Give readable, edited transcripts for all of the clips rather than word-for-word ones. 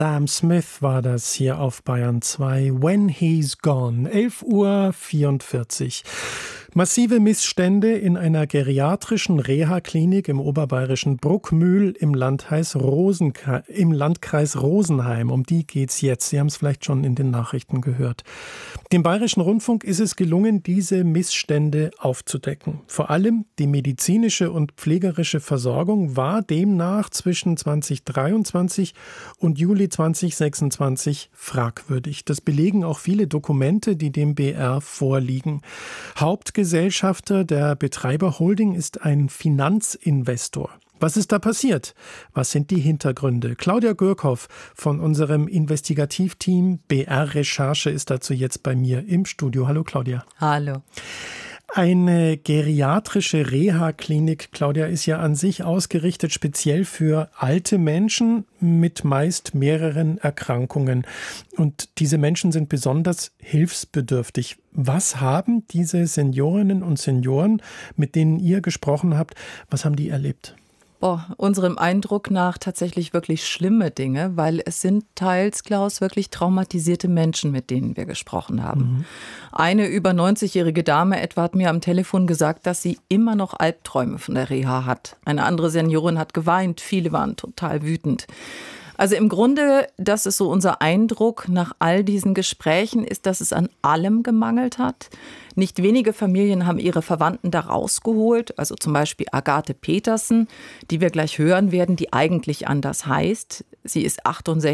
Sam Smith war das hier auf Bayern 2. When He's Gone, 11:44 Uhr. Massive Missstände in einer geriatrischen Reha-Klinik im oberbayerischen Bruckmühl im Landkreis Rosenheim. Um die geht's jetzt. Sie haben es vielleicht schon in den Nachrichten gehört. Dem Bayerischen Rundfunk ist es gelungen, diese Missstände aufzudecken. Vor allem die medizinische und pflegerische Versorgung war demnach zwischen 2023 und Juli 2026 fragwürdig. Das belegen auch viele Dokumente, die dem BR vorliegen. Hauptgesellschafter der Betreiberholding ist ein Finanzinvestor. Was ist da passiert? Was sind die Hintergründe? Claudia Gürkhoff von unserem Investigativteam BR Recherche ist dazu jetzt bei mir im Studio. Hallo Claudia. Hallo. Eine geriatrische Reha-Klinik, Claudia, ist ja an sich ausgerichtet speziell für alte Menschen mit meist mehreren Erkrankungen. Und diese Menschen sind besonders hilfsbedürftig. Was haben diese Seniorinnen und Senioren, mit denen ihr gesprochen habt, was haben die erlebt? Unserem Eindruck nach tatsächlich wirklich schlimme Dinge, weil es sind teils, Klaus, wirklich traumatisierte Menschen, mit denen wir gesprochen haben. Mhm. Eine über 90-jährige Dame etwa hat mir am Telefon gesagt, dass sie immer noch Albträume von der Reha hat. Eine andere Seniorin hat geweint, viele waren total wütend. Also im Grunde, das ist so unser Eindruck nach all diesen Gesprächen, ist, dass es an allem gemangelt hat. Nicht wenige Familien haben ihre Verwandten da rausgeholt, also zum Beispiel Agathe Petersen, die wir gleich hören werden, die eigentlich anders heißt. Sie ist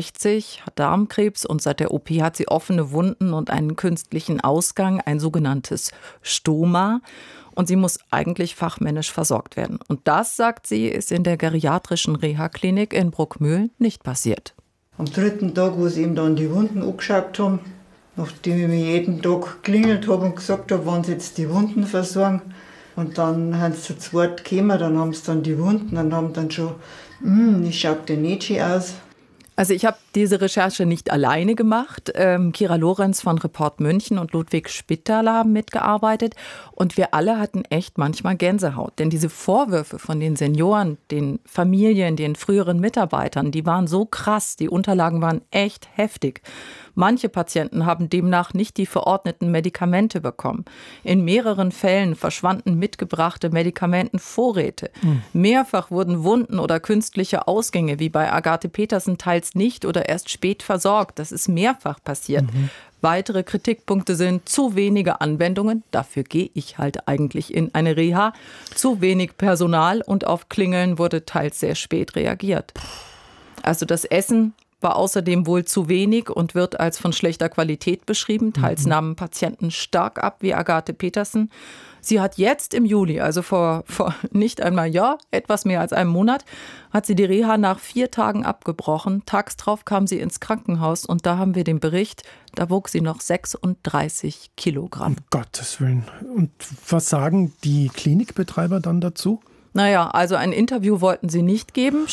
68, hat Darmkrebs und seit der OP hat sie offene Wunden und einen künstlichen Ausgang, ein sogenanntes Stoma. Und sie muss eigentlich fachmännisch versorgt werden. Und das, sagt sie, ist in der geriatrischen Reha-Klinik in Bruckmühl nicht passiert. Am 3. Tag, wo sie ihm dann die Wunden angeschaut haben, nachdem ich mir jeden Tag geklingelt habe und gesagt habe, wann sie jetzt die Wunden versorgen. Und dann haben sie zu zweit gekommen, dann haben sie dann die Wunden und haben dann schon, ich schaue dir nicht schön aus. Also ich habe diese Recherche nicht alleine gemacht. Kira Lorenz von Report München und Ludwig Spitterle haben mitgearbeitet. Und wir alle hatten echt manchmal Gänsehaut. Denn diese Vorwürfe von den Senioren, den Familien, den früheren Mitarbeitern, die waren so krass. Die Unterlagen waren echt heftig. Manche Patienten haben demnach nicht die verordneten Medikamente bekommen. In mehreren Fällen verschwanden mitgebrachte Medikamentenvorräte. Mehrfach wurden Wunden oder künstliche Ausgänge, wie bei Agathe Petersen, teils nicht oder erst spät versorgt. Das ist mehrfach passiert. Weitere Kritikpunkte sind zu wenige Anwendungen, dafür gehe ich halt eigentlich in eine Reha, zu wenig Personal und auf Klingeln wurde teils sehr spät reagiert. Also das Essen war außerdem wohl zu wenig und wird als von schlechter Qualität beschrieben. Teils nahmen Patienten stark ab, wie Agathe Petersen. Sie hat jetzt im Juli, also vor nicht einmal etwas mehr als einem Monat, hat sie die Reha nach 4 Tagen abgebrochen. Tags drauf kam sie ins Krankenhaus und da haben wir den Bericht, da wog sie noch 36 Kilogramm. Um Gottes Willen. Und was sagen die Klinikbetreiber dann dazu? Naja, also ein Interview wollten sie nicht geben.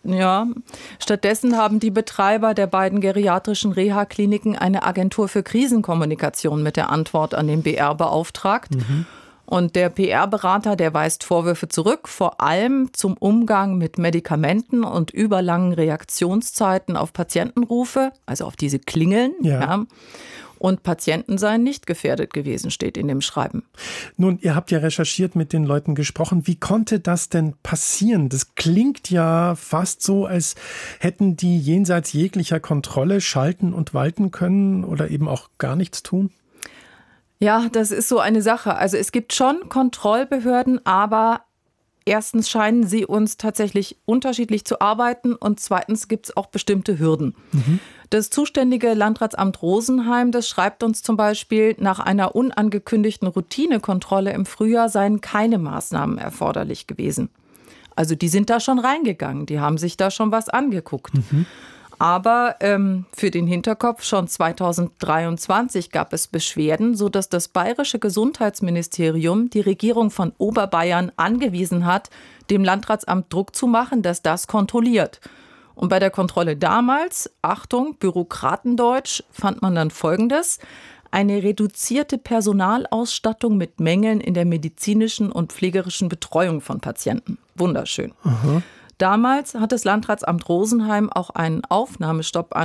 Stattdessen haben die Betreiber der beiden geriatrischen Reha-Kliniken eine Agentur für Krisenkommunikation mit der Antwort an den BR beauftragt. Und der PR-Berater, der weist Vorwürfe zurück, vor allem zum Umgang mit Medikamenten und überlangen Reaktionszeiten auf Patientenrufe, also auf diese Klingeln. Ja. Und Patienten seien nicht gefährdet gewesen, steht in dem Schreiben. Nun, ihr habt ja recherchiert, mit den Leuten gesprochen. Wie konnte das denn passieren? Das klingt ja fast so, als hätten die jenseits jeglicher Kontrolle schalten und walten können oder eben auch gar nichts tun. Ja, das ist so eine Sache. Also es gibt schon Kontrollbehörden, aber erstens scheinen sie uns tatsächlich unterschiedlich zu arbeiten und zweitens gibt es auch bestimmte Hürden. Das zuständige Landratsamt Rosenheim, das schreibt uns zum Beispiel, nach einer unangekündigten Routinekontrolle im Frühjahr seien keine Maßnahmen erforderlich gewesen. Also die sind da schon reingegangen, die haben sich da schon was angeguckt. Aber für den Hinterkopf, schon 2023 gab es Beschwerden, sodass das bayerische Gesundheitsministerium die Regierung von Oberbayern angewiesen hat, dem Landratsamt Druck zu machen, dass das kontrolliert. Und bei der Kontrolle damals, Achtung, Bürokratendeutsch, fand man dann Folgendes: eine reduzierte Personalausstattung mit Mängeln in der medizinischen und pflegerischen Betreuung von Patienten. Wunderschön. Damals hat das Landratsamt Rosenheim auch einen Aufnahmestopp